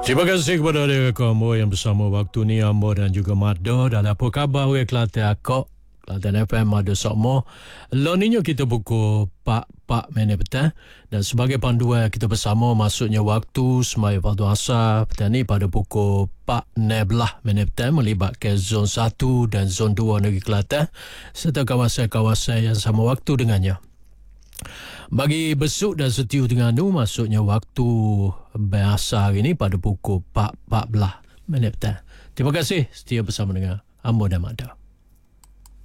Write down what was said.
Terima kasih kepada kamu yang bersama waktu ni Ambo dan juga Mado dalam apa khabar we Kelantan Akok Kelantan FM Mado Sokmo. Lo ninyo kita pukul 4 minit petang dan sebagai panduan kita bersama masuknya waktu semaya fardu asar petang ni pada pukul 4.16 minit petang melibatkan zon 1 dan zon 2 negeri Kelantan serta kawasan-kawasan yang sama waktu dengannya. Bagi besuk dan setiu dengan anu masuknya waktu bahasa hari ini pada pukul 4.14 minit petang. Terima kasih setia bersama dengan Ambo dan Mada.